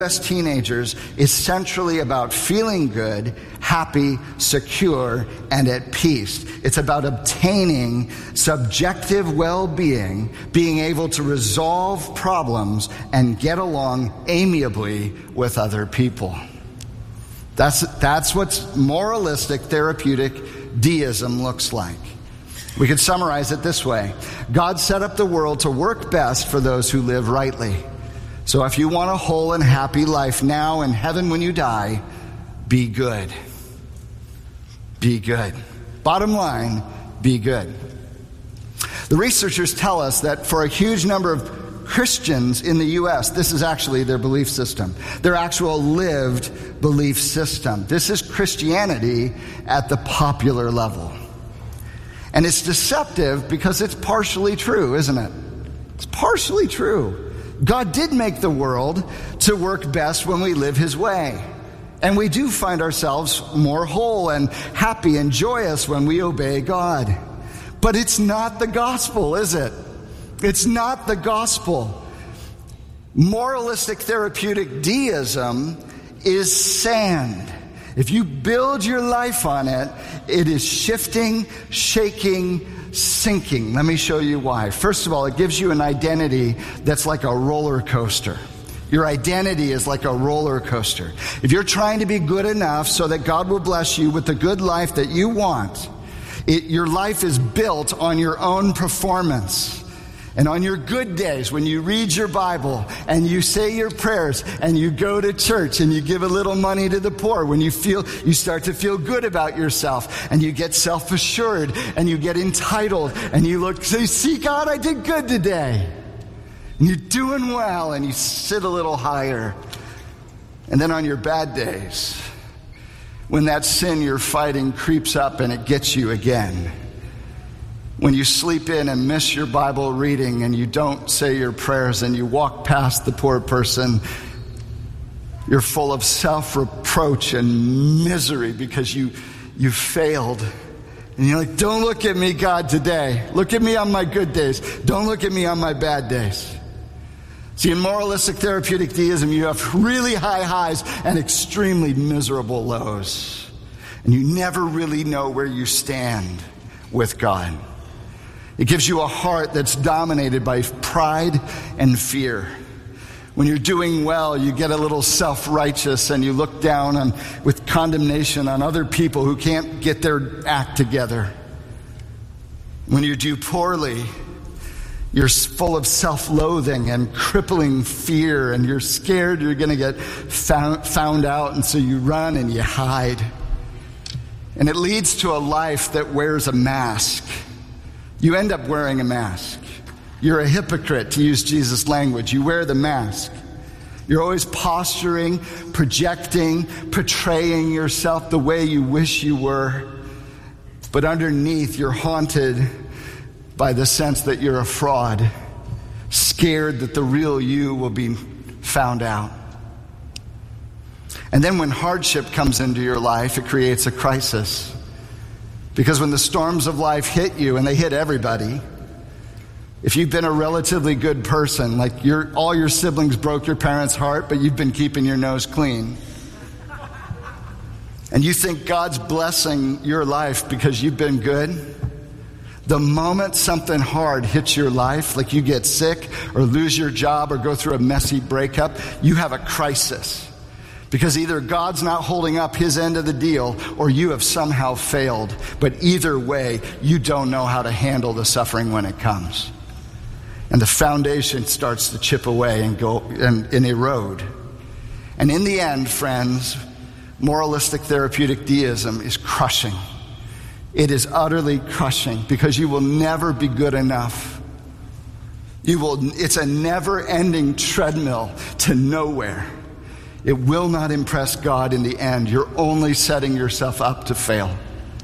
As teenagers is centrally about feeling good, happy, secure, and at peace. It's about obtaining subjective well-being, being able to resolve problems, and get along amiably with other people. That's what moralistic therapeutic deism looks like. We could summarize it this way. God set up the world to work best for those who live rightly. So if you want a whole and happy life now and heaven when you die, be good. Be good. Bottom line, be good. The researchers tell us that for a huge number of Christians in the U.S., this is actually their belief system, their actual lived belief system. This is Christianity at the popular level. And it's deceptive because it's partially true, isn't it? It's partially true. God did make the world to work best when we live His way. And we do find ourselves more whole and happy and joyous when we obey God. But it's not the gospel, is it? It's not the gospel. Moralistic therapeutic deism is sand. If you build your life on it, it is shifting, shaking, sinking. Let me show you why. First of all, it gives you an identity that's like a roller coaster. Your identity is like a roller coaster. If you're trying to be good enough so that God will bless you with the good life that you want, your life is built on your own performance. And on your good days, when you read your Bible and you say your prayers and you go to church and you give a little money to the poor, when you start to feel good about yourself and you get self-assured and you get entitled and you say, see, God, I did good today. And you're doing well and you sit a little higher. And then on your bad days, when that sin you're fighting creeps up and it gets you again, when you sleep in and miss your Bible reading and you don't say your prayers and you walk past the poor person, you're full of self-reproach and misery because you failed. And you're like, don't look at me, God, today. Look at me on my good days. Don't look at me on my bad days. See, in moralistic therapeutic deism, you have really high highs and extremely miserable lows. And you never really know where you stand with God. It gives you a heart that's dominated by pride and fear. When you're doing well, you get a little self-righteous and you look down with condemnation on other people who can't get their act together. When you do poorly, you're full of self-loathing and crippling fear, and you're scared you're going to get found out, and so you run and you hide. And it leads to a life that wears a mask. You end up wearing a mask. You're a hypocrite, to use Jesus' language. You wear the mask. You're always posturing, projecting, portraying yourself the way you wish you were. But underneath, you're haunted by the sense that you're a fraud, scared that the real you will be found out. And then when hardship comes into your life, it creates a crisis. Because when the storms of life hit you, and they hit everybody, if you've been a relatively good person, like all your siblings broke your parents' heart, but you've been keeping your nose clean, and you think God's blessing your life because you've been good, the moment something hard hits your life, like you get sick or lose your job or go through a messy breakup, you have a crisis. Because either God's not holding up His end of the deal or you have somehow failed. But either way, you don't know how to handle the suffering when it comes. And the foundation starts to chip away and go and erode. And in the end, friends, moralistic therapeutic deism is crushing. It is utterly crushing because you will never be good enough. It's a never-ending treadmill to nowhere. It will not impress God in the end. You're only setting yourself up to fail.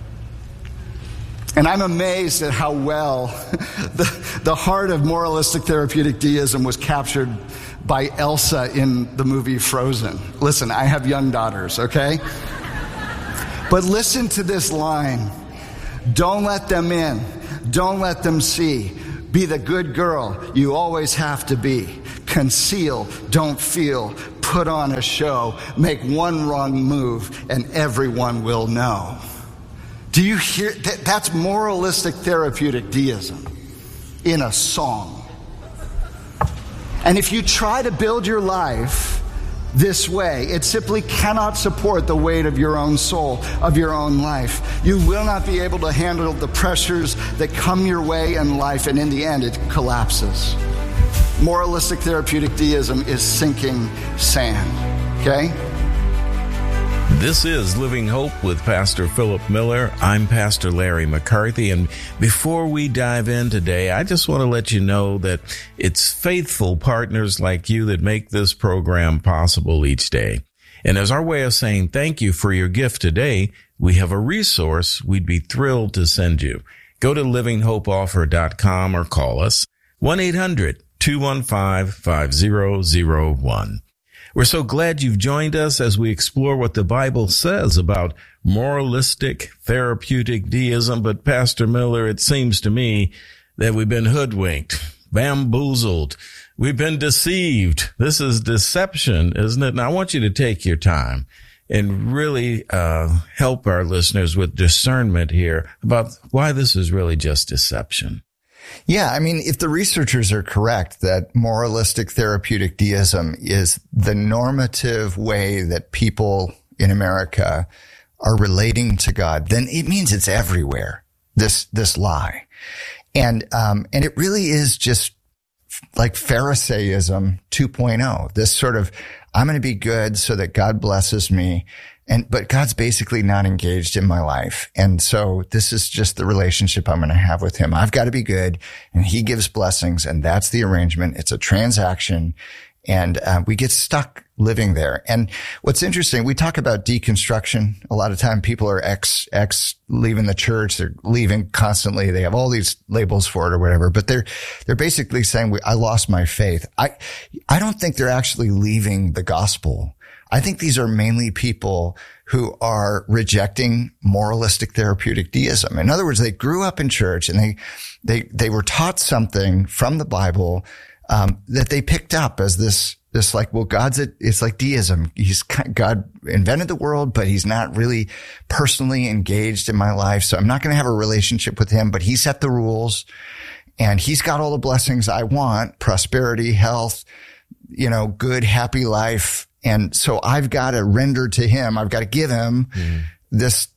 And I'm amazed at how well the heart of moralistic therapeutic deism was captured by Elsa in the movie Frozen. Listen, I have young daughters, okay? But listen to this line. Don't let them in. Don't let them see. Be the good girl you always have to be. Conceal, don't feel. put on a show, make one wrong move, and everyone will know. Do you hear? That's moralistic therapeutic deism in a song. And if you try to build your life this way, it simply cannot support the weight of your own soul, of your own life. You will not be able to handle the pressures that come your way in life, and in the end, it collapses. Moralistic therapeutic deism is sinking sand, okay? This is Living Hope with Pastor Philip Miller. I'm Pastor Larry McCarthy, and before we dive in today, I just want to let you know that it's faithful partners like you that make this program possible each day. And as our way of saying thank you for your gift today, we have a resource we'd be thrilled to send you. Go to livinghopeoffer.com or call us 1-800-215-5001. We're so glad you've joined us as we explore what the Bible says about moralistic therapeutic deism. But Pastor Miller, it seems to me that we've been hoodwinked, bamboozled. We've been deceived. This is deception, isn't it? And I want you to take your time and really help our listeners with discernment here about why this is really just deception. Yeah, I mean, if the researchers are correct that moralistic therapeutic deism is the normative way that people in America are relating to God, then it means it's everywhere, this lie. And it really is just like Pharisaism 2.0, this sort of, I'm going to be good so that God blesses me. But God's basically not engaged in my life. And so this is just the relationship I'm going to have with him. I've got to be good, and he gives blessings, and that's the arrangement. It's a transaction, and we get stuck living there. And what's interesting, we talk about deconstruction. A lot of time people are ex leaving the church. They're leaving constantly. They have all these labels for it or whatever, but they're basically saying, I lost my faith. I don't think they're actually leaving the gospel. I think these are mainly people who are rejecting moralistic therapeutic deism. In other words, they grew up in church and they were taught something from the Bible, that they picked up as this like, well, it's like deism. God invented the world, but he's not really personally engaged in my life. So I'm not going to have a relationship with him, but he set the rules and he's got all the blessings I want, prosperity, health, good, happy life. And so I've got to render to him. I've got to give him this,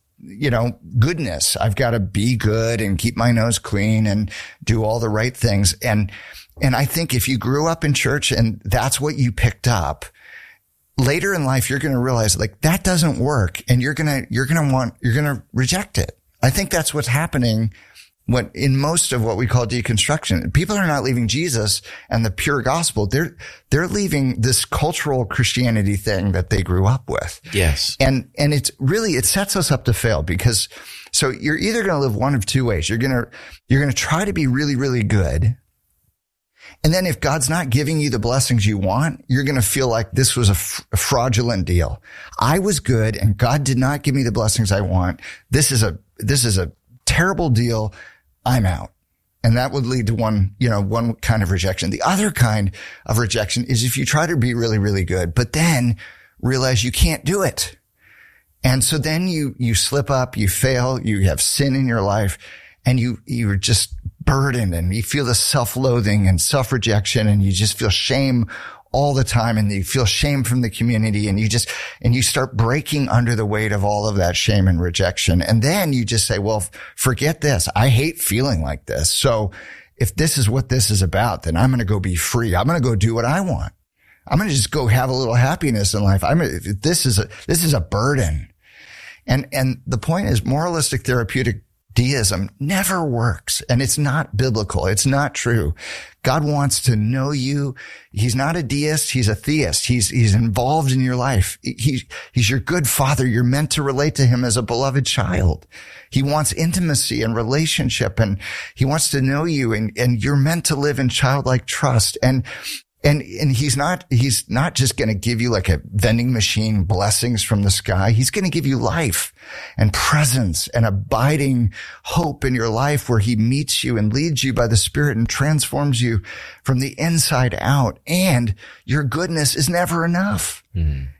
goodness. I've got to be good and keep my nose clean and do all the right things. And I think if you grew up in church and that's what you picked up, later in life, you're going to realize like that doesn't work, and you're going to reject it. I think that's what's happening in most of what we call deconstruction. People are not leaving Jesus and the pure gospel. They're leaving this cultural Christianity thing that they grew up with. Yes. And it's really, it sets us up to fail, because so you're either going to live one of two ways. You're going to try to be really, really good. And then if God's not giving you the blessings you want, you're going to feel like this was a fraudulent deal. I was good and God did not give me the blessings I want. This is a terrible deal. I'm out. And that would lead to one kind of rejection. The other kind of rejection is if you try to be really, really good, but then realize you can't do it. And so then you slip up, you fail, you have sin in your life, and you're just burdened, and you feel the self-loathing and self-rejection, and you just feel shame all the time, and you feel shame from the community, and you start breaking under the weight of all of that shame and rejection. And then you just say, well, forget this. I hate feeling like this. So if this is what this is about, then I'm going to go be free. I'm going to go do what I want. I'm going to just go have a little happiness in life. This is a burden. And the point is, moralistic therapeutic deism never works, and it's not biblical. It's not true. God wants to know you. He's not a deist. He's a theist. He's involved in your life. He's your good father. You're meant to relate to him as a beloved child. He wants intimacy and relationship, and he wants to know you, and you're meant to live in childlike trust. And And he's not just going to give you like a vending machine blessings from the sky. He's going to give you life and presence and abiding hope in your life, where he meets you and leads you by the Spirit and transforms you from the inside out. And your goodness is never enough.